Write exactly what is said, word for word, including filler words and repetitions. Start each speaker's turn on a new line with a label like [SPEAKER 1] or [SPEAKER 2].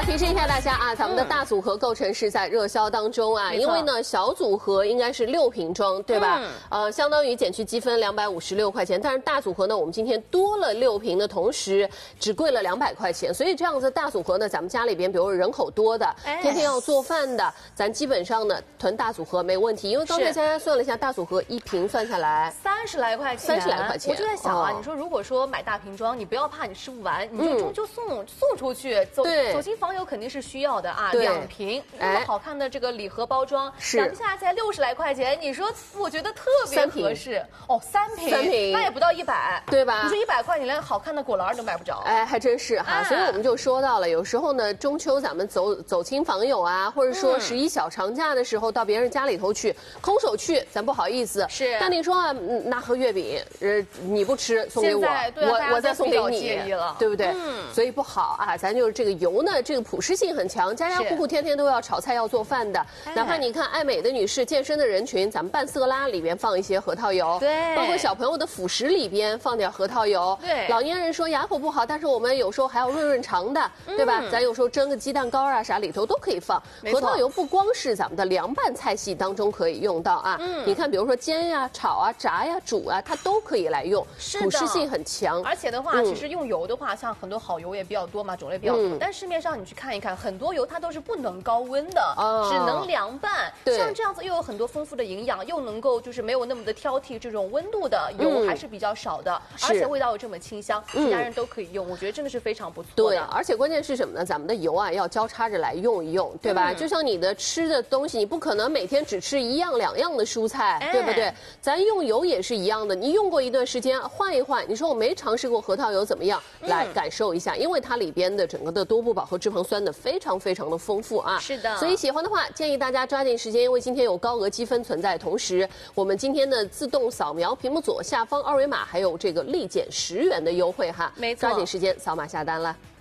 [SPEAKER 1] 好，提示一下大家啊，咱们的大组合购成是在热销当中啊，因为呢小组合应该是六瓶装，对吧？嗯、呃，相当于减去积分两百五十六块钱，但是大组合呢，我们今天多了六瓶的同时，只贵了两百块钱，所以这样子大组合呢，咱们家里边比如人口多的，哎、天天要做饭的，咱基本上呢囤大组合没问题，因为刚才佳佳算了一下，大组合一瓶算下来
[SPEAKER 2] 三十来块钱，
[SPEAKER 1] 三十来块钱，
[SPEAKER 2] 我就在想啊，
[SPEAKER 1] 哦、
[SPEAKER 2] 你说如果说买大瓶装，你不要怕你吃不完，你就就就送送出去，走走进房友肯定是需要的啊，两瓶那么好看的这个礼盒包装，两瓶下来才六十来块钱，你说我觉得特别合适哦，三瓶，
[SPEAKER 1] 三瓶
[SPEAKER 2] 那也不到一百，
[SPEAKER 1] 对吧？
[SPEAKER 2] 你说一百块，你连好看的果篮都买不着，
[SPEAKER 1] 哎，还真是哈，所以我们就说到了，有时候呢，中秋咱们走走亲访友啊，或者说十一小长假的时候到别人家里头去，空手去，咱不好意思，
[SPEAKER 2] 是。
[SPEAKER 1] 但你说啊，拿盒月饼，呃，你不吃送给我，我我再送给你，对不对？嗯，所以不好啊，咱就是这个油呢，这个普适性很强，家家户户天天都要炒菜要做饭的，哪怕你看爱美的女士、健身的人群，咱们拌色拉里边放一些核桃油，
[SPEAKER 2] 对，
[SPEAKER 1] 包括小朋友的辅食里边放点核桃油，
[SPEAKER 2] 对，
[SPEAKER 1] 老年人说牙口不好，但是我们有时候还要润润肠的，对吧？咱有时候蒸个鸡蛋糕啊啥里头都可以放核桃油，不光是咱们的凉拌菜系当中可以用到啊，嗯，你看比如说煎呀、炒啊、炸呀、煮啊，它都可以来用，普适性很强。
[SPEAKER 2] 而且的话，其实用油的话，像很多好油也比较多嘛，种类比较多，但市面上你去看一看，很多油它都是不能高温的，只能凉拌。像这样子又有很多丰富的营养，又能够就是没有那么的挑剔这种温度的油还是比较少的，而且味道又这么清香，全家人都可以用，我觉得真的是非常不错的。
[SPEAKER 1] 对，而且关键是什么呢？咱们的油啊要交叉着来用一用，对吧？就像你的吃的东西，你不可能每天只吃一样两样的蔬菜，对不对？咱用油也是一样的，你用过一段时间换一换，你说我没尝试过核桃油怎么样？来感受一下，因为它里边的整个的多不饱和脂肪酸的非常非常的丰富啊。
[SPEAKER 2] 是的，
[SPEAKER 1] 所以喜欢的话，建议大家抓紧时间，因为今天有高额积分存在，同时我们今天的自动扫描屏幕左下方二维码，还有这个立减十元的优惠哈。
[SPEAKER 2] 没错，
[SPEAKER 1] 抓紧时间扫码下单了。